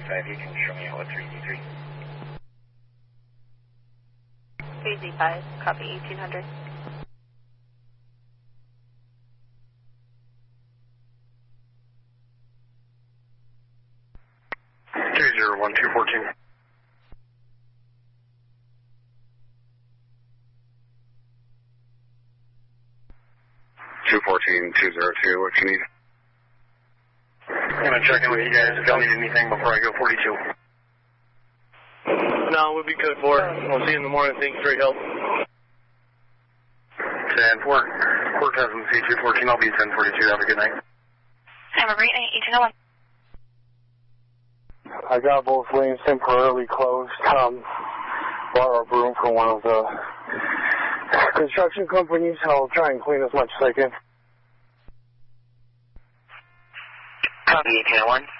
5, you can show me out with 3Z3. 3Z5, copy 1800. 301214. 214-202, what you need? I'm going to check in with you guys if y'all need anything before I go 42. No, we'll be good for it. We'll see you in the morning. Thanks for your help. 10-4. Port Cousins, C214. I'll be 1042. Have a good night. Have a great night. 1801. I got both lanes temporarily closed. Borrowed room from one of the construction companies. I'll try and clean as much as I can. Copy 1801.